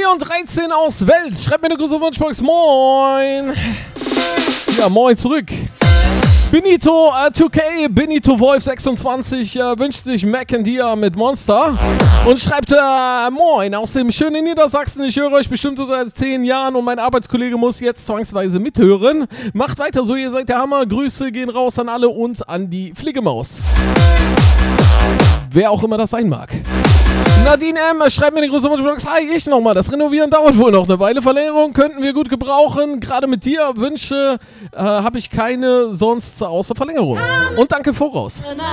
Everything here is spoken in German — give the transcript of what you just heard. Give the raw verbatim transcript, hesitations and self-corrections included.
Leon dreizehn aus Welt. Schreibt mir eine große Wunschbox. Moin. Ja, moin zurück. Benito äh, zwei K, Benito Wolf sechsundzwanzig äh, wünscht sich Mac and Dia mit Monster und schreibt äh, moin aus dem schönen Niedersachsen. Ich höre euch bestimmt so seit zehn Jahren und mein Arbeitskollege muss jetzt zwangsweise mithören. Macht weiter so, ihr seid der Hammer. Grüße gehen raus an alle und an die Fliegemaus. Wer auch immer das sein mag. Nadine M. schreibt mir die große Wunschbox. Hi, ich nochmal. Das Renovieren dauert wohl noch eine Weile. Verlängerung könnten wir gut gebrauchen. Gerade mit dir Wünsche äh, habe ich keine sonst außer Verlängerung. Und danke voraus.